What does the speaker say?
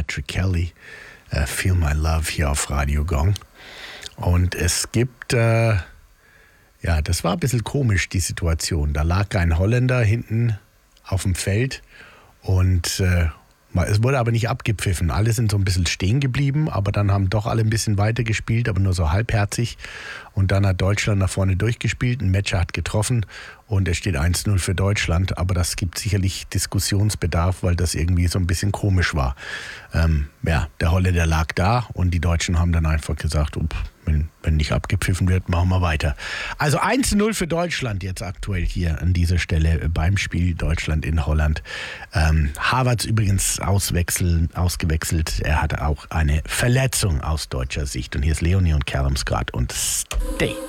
Patrick Kelly, Feel My Love hier auf Radio Gong. Und es gibt, das war ein bisschen komisch, die Situation. Da lag ein Holländer hinten auf dem Feld und es wurde aber nicht abgepfiffen. Alle sind so ein bisschen stehen geblieben, aber dann haben doch alle ein bisschen weiter gespielt, aber nur so halbherzig. Und dann hat Deutschland nach vorne durchgespielt, ein Matcher hat getroffen und es steht 1-0 für Deutschland. Aber das gibt sicherlich Diskussionsbedarf, weil das irgendwie so ein bisschen komisch war. Der Holländer lag da und die Deutschen haben dann einfach gesagt, wenn nicht abgepfiffen wird, machen wir weiter. Also 1-0 für Deutschland jetzt aktuell hier an dieser Stelle beim Spiel Deutschland in Holland. Havertz übrigens ausgewechselt. Er hatte auch eine Verletzung aus deutscher Sicht. Und hier ist Leonie und Callum Scott und Stay.